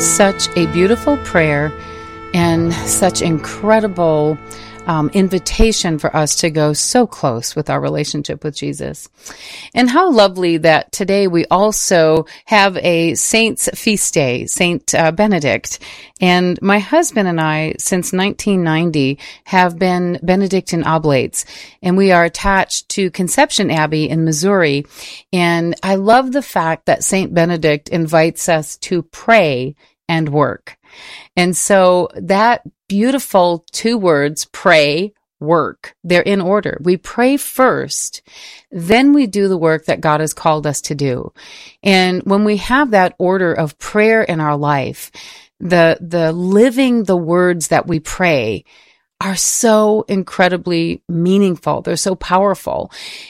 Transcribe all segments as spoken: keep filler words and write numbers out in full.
Such a beautiful prayer and such incredible um, invitation for us to go so close with our relationship with Jesus. And how lovely that today we also have a saint's feast day, Saint uh, Benedict. And my husband and I, since nineteen ninety, have been Benedictine Oblates, and we are attached to Conception Abbey in Missouri. And I love the fact that Saint Benedict invites us to pray and work. And so that beautiful two words, pray, work, they're in order. We pray first, then we do the work that God has called us to do. And when we have that order of prayer in our life, the, the living the words that we pray are so incredibly meaningful. They're so powerful.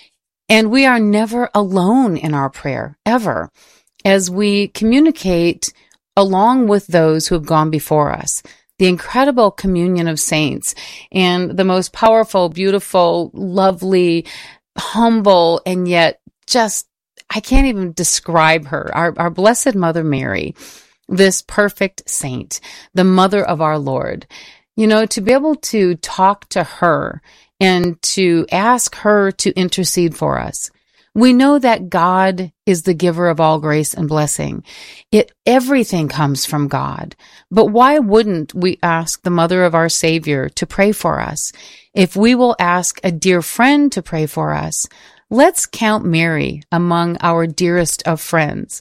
And we are never alone in our prayer, ever, as we communicate along with those who have gone before us. The incredible communion of saints and the most powerful, beautiful, lovely, humble, and yet just, I can't even describe her, our, our Blessed Mother Mary, this perfect saint, the mother of our Lord. You know, to be able to talk to her and to ask her to intercede for us. We know that God is the giver of all grace and blessing. It, everything comes from God. But why wouldn't we ask the mother of our Savior to pray for us? If we will ask a dear friend to pray for us, let's count Mary among our dearest of friends.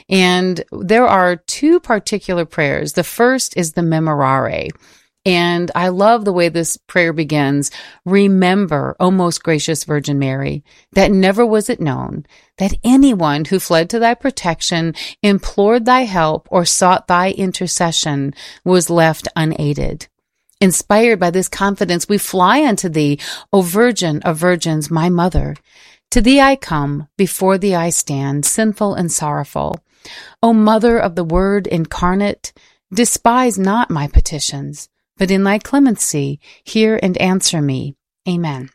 And there are two particular prayers. The first is the Memorare. And I love the way this prayer begins. Remember, O most gracious Virgin Mary, that never was it known that anyone who fled to thy protection, implored thy help, or sought thy intercession was left unaided. Inspired by this confidence, we fly unto thee, O Virgin of Virgins, my mother. To thee I come, before thee I stand, sinful and sorrowful. O Mother of the Word incarnate, despise not my petitions, but in thy clemency, hear and answer me. Amen.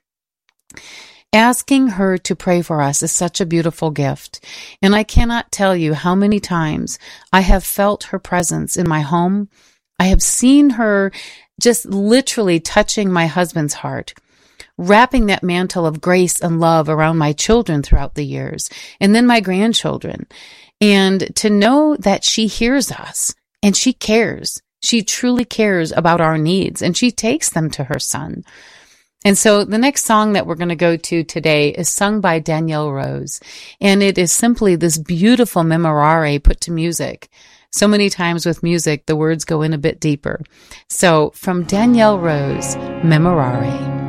Asking her to pray for us is such a beautiful gift, and I cannot tell you how many times I have felt her presence in my home. I have seen her just literally touching my husband's heart, wrapping that mantle of grace and love around my children throughout the years, and then my grandchildren. And to know that she hears us, and she cares. She truly cares about our needs, and she takes them to her son. And so the next song that we're going to go to today is sung by Danielle Rose, and it is simply this beautiful Memorare put to music. So many times with music, the words go in a bit deeper. So from Danielle Rose, Memorare.